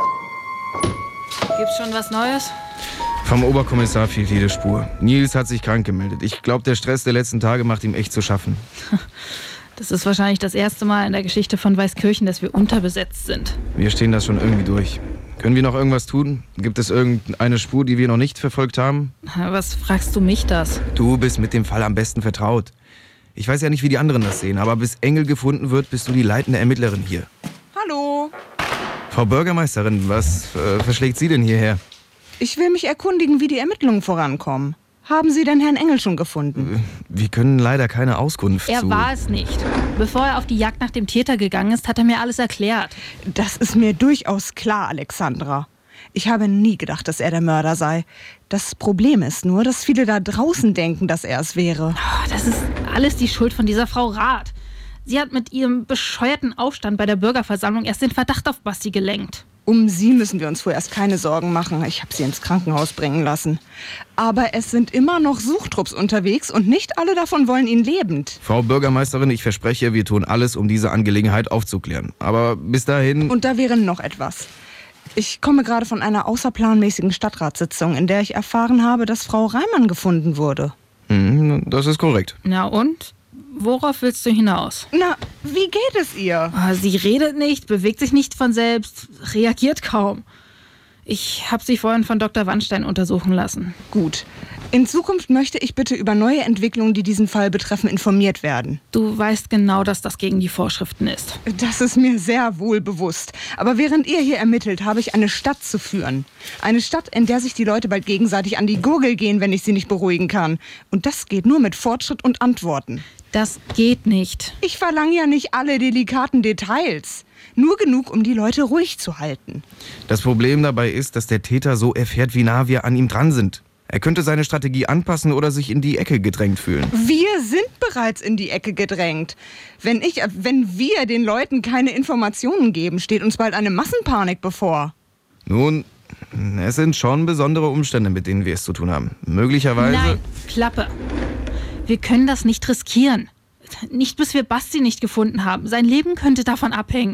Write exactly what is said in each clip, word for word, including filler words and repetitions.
Gibt's schon was Neues? Vom Oberkommissar fehlt jede Spur. Nils hat sich krank gemeldet. Ich glaube, der Stress der letzten Tage macht ihm echt zu schaffen. Das ist wahrscheinlich das erste Mal in der Geschichte von Weißkirchen, dass wir unterbesetzt sind. Wir stehen das schon irgendwie durch. Können wir noch irgendwas tun? Gibt es irgendeine Spur, die wir noch nicht verfolgt haben? Was fragst du mich das? Du bist mit dem Fall am besten vertraut. Ich weiß ja nicht, wie die anderen das sehen, aber bis Engel gefunden wird, bist du die leitende Ermittlerin hier. Hallo. Frau Bürgermeisterin, was äh, verschlägt Sie denn hierher? Ich will mich erkundigen, wie die Ermittlungen vorankommen. Haben Sie denn Herrn Engel schon gefunden? Wir können leider keine Auskunft Er zu... war es nicht. Bevor er auf die Jagd nach dem Täter gegangen ist, hat er mir alles erklärt. Das ist mir durchaus klar, Alexandra. Ich habe nie gedacht, dass er der Mörder sei. Das Problem ist nur, dass viele da draußen denken, dass er es wäre. Oh, das ist alles die Schuld von dieser Frau Rath. Sie hat mit ihrem bescheuerten Aufstand bei der Bürgerversammlung erst den Verdacht auf Basti gelenkt. Um sie müssen wir uns vorerst keine Sorgen machen. Ich habe sie ins Krankenhaus bringen lassen. Aber es sind immer noch Suchtrupps unterwegs und nicht alle davon wollen ihn lebend. Frau Bürgermeisterin, ich verspreche, wir tun alles, um diese Angelegenheit aufzuklären. Aber bis dahin... Und da wäre noch etwas. Ich komme gerade von einer außerplanmäßigen Stadtratssitzung, in der ich erfahren habe, dass Frau Reimann gefunden wurde. Hm, das ist korrekt. Na und? Worauf willst du hinaus? Na, wie geht es ihr? Oh, sie redet nicht, bewegt sich nicht von selbst, reagiert kaum. Ich habe sie vorhin von Doktor Wannstein untersuchen lassen. Gut. In Zukunft möchte ich bitte über neue Entwicklungen, die diesen Fall betreffen, informiert werden. Du weißt genau, dass das gegen die Vorschriften ist. Das ist mir sehr wohl bewusst. Aber während ihr hier ermittelt, habe ich eine Stadt zu führen. Eine Stadt, in der sich die Leute bald gegenseitig an die Gurgel gehen, wenn ich sie nicht beruhigen kann. Und das geht nur mit Fortschritt und Antworten. Das geht nicht. Ich verlange ja nicht alle delikaten Details. Nur genug, um die Leute ruhig zu halten. Das Problem dabei ist, dass der Täter so erfährt, wie nah wir an ihm dran sind. Er könnte seine Strategie anpassen oder sich in die Ecke gedrängt fühlen. Wir sind bereits in die Ecke gedrängt. Wenn ich, wenn wir den Leuten keine Informationen geben, steht uns bald eine Massenpanik bevor. Nun, es sind schon besondere Umstände, mit denen wir es zu tun haben. Möglicherweise... Nein, Klappe. Wir können das nicht riskieren. Nicht, bis wir Basti nicht gefunden haben. Sein Leben könnte davon abhängen.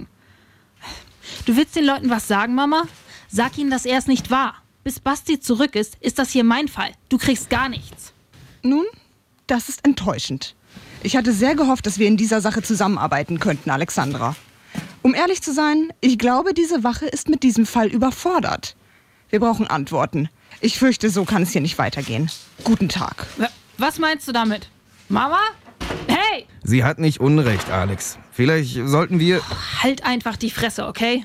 Du willst den Leuten was sagen, Mama? Sag ihnen, dass er es nicht war. Bis Basti zurück ist, ist das hier mein Fall. Du kriegst gar nichts. Nun, das ist enttäuschend. Ich hatte sehr gehofft, dass wir in dieser Sache zusammenarbeiten könnten, Alexandra. Um ehrlich zu sein, ich glaube, diese Wache ist mit diesem Fall überfordert. Wir brauchen Antworten. Ich fürchte, so kann es hier nicht weitergehen. Guten Tag. Was meinst du damit? Mama? Hey! Sie hat nicht Unrecht, Alex. Vielleicht sollten wir... Halt einfach die Fresse, okay?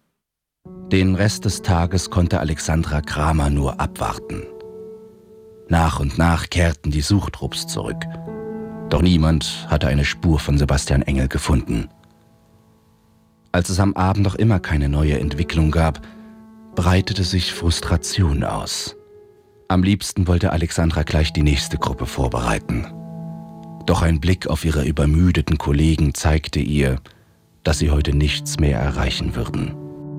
Den Rest des Tages konnte Alexandra Kramer nur abwarten. Nach und nach kehrten die Suchtrupps zurück. Doch niemand hatte eine Spur von Sebastian Engel gefunden. Als es am Abend noch immer keine neue Entwicklung gab, breitete sich Frustration aus. Am liebsten wollte Alexandra gleich die nächste Gruppe vorbereiten. Doch ein Blick auf ihre übermüdeten Kollegen zeigte ihr, dass sie heute nichts mehr erreichen würden.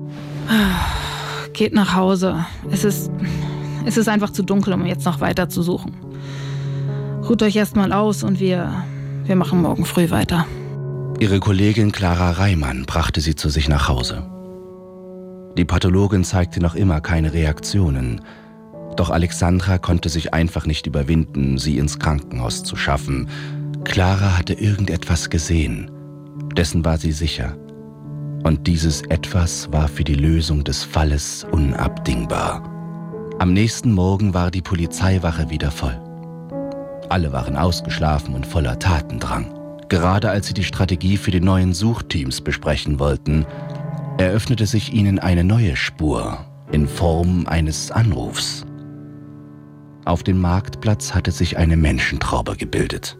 Geht nach Hause. Es ist, es ist einfach zu dunkel, um jetzt noch weiter zu suchen. Ruht euch erstmal aus und wir, wir machen morgen früh weiter. Ihre Kollegin Clara Reimann brachte sie zu sich nach Hause. Die Pathologin zeigte noch immer keine Reaktionen. Doch Alexandra konnte sich einfach nicht überwinden, sie ins Krankenhaus zu schaffen. Clara hatte irgendetwas gesehen. Dessen war sie sicher. Und dieses Etwas war für die Lösung des Falles unabdingbar. Am nächsten Morgen war die Polizeiwache wieder voll. Alle waren ausgeschlafen und voller Tatendrang. Gerade als sie die Strategie für die neuen Suchteams besprechen wollten, eröffnete sich ihnen eine neue Spur in Form eines Anrufs. Auf dem Marktplatz hatte sich eine Menschentraube gebildet.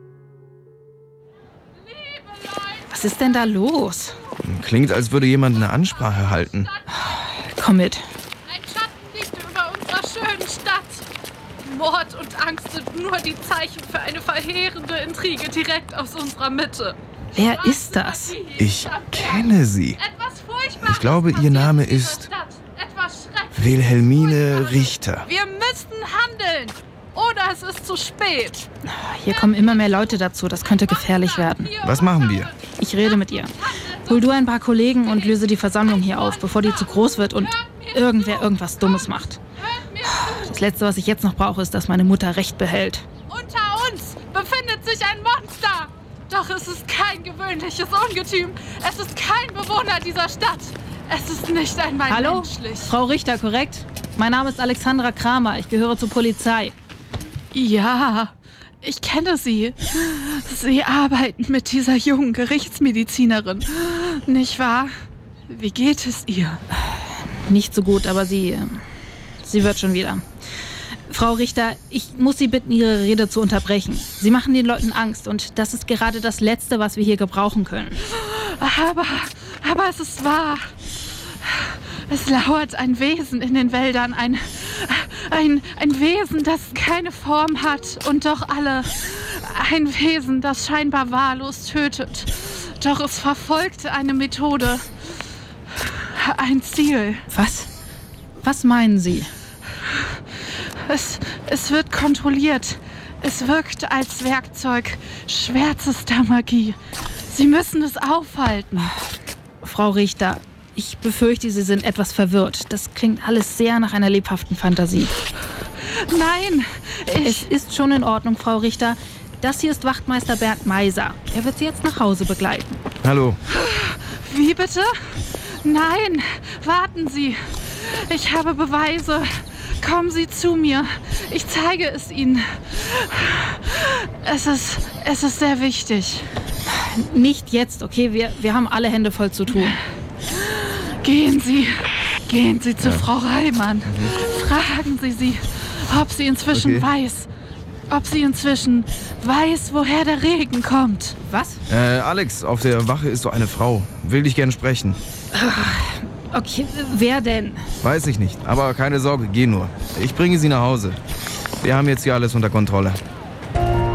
Was ist denn da los? Klingt, als würde jemand eine Ansprache halten. Komm mit. Ein Schatten liegt über unserer schönen Stadt. Mord und Angst sind nur die Zeichen für eine verheerende Intrige direkt aus unserer Mitte. Wer ist das? Ich kenne sie. Etwas Furchtbares Ich glaube, ihr Name ist Etwas Schreckliches. Wilhelmine Richter. Wir müssen handeln. Oder es ist zu spät. Hier kommen immer mehr Leute dazu. Das könnte gefährlich werden. Was machen wir? Ich rede mit ihr. Hol du ein paar Kollegen und löse die Versammlung hier auf, bevor die zu groß wird und irgendwer irgendwas Dummes macht. Das Letzte, was ich jetzt noch brauche, ist, dass meine Mutter Recht behält. Unter uns befindet sich ein Monster. Doch es ist kein gewöhnliches Ungetüm. Es ist kein Bewohner dieser Stadt. Es ist nicht einmal Hallo? menschlich. Frau Richter, korrekt? Mein Name ist Alexandra Kramer. Ich gehöre zur Polizei. Ja, ich kenne Sie. Sie arbeiten mit dieser jungen Gerichtsmedizinerin. Nicht wahr? Wie geht es ihr? Nicht so gut, aber sie... Sie wird schon wieder. Frau Richter, ich muss Sie bitten, Ihre Rede zu unterbrechen. Sie machen den Leuten Angst und das ist gerade das Letzte, was wir hier gebrauchen können. Aber, aber es ist wahr. Es lauert ein Wesen in den Wäldern, ein, ein, ein Wesen, das keine Form hat und doch alle. Ein Wesen, das scheinbar wahllos tötet. Doch es verfolgt eine Methode, ein Ziel. Was? Was meinen Sie? Es, es wird kontrolliert. Es wirkt als Werkzeug schwärzester Magie. Sie müssen es aufhalten. Frau Richter, ich befürchte, Sie sind etwas verwirrt. Das klingt alles sehr nach einer lebhaften Fantasie. Nein, ich... Es ist schon in Ordnung, Frau Richter. Das hier ist Wachtmeister Bernd Meiser. Er wird Sie jetzt nach Hause begleiten. Hallo. Wie bitte? Nein, warten Sie. Ich habe Beweise. Kommen Sie zu mir. Ich zeige es Ihnen. Es ist, es ist sehr wichtig. Nicht jetzt, okay? Wir, wir haben alle Hände voll zu tun. Gehen Sie. Gehen Sie zu ja. Frau Reimann. Mhm. Fragen Sie sie, ob sie inzwischen okay. weiß. Ob sie inzwischen weiß, woher der Regen kommt. Was? Äh, Alex, auf der Wache ist so eine Frau. Will dich gerne sprechen. Okay, wer denn? Weiß ich nicht, aber keine Sorge, geh nur. Ich bringe sie nach Hause. Wir haben jetzt hier alles unter Kontrolle.